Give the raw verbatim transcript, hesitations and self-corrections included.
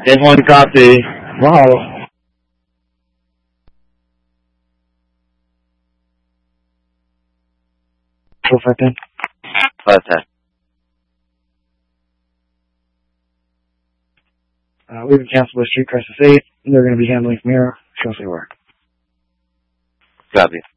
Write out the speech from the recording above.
ten one copy. Wow. Four five ten. Five ten. Uh, we've been canceled by Street Crisis eight. They're going to be handling from here. Shall say where. Copy.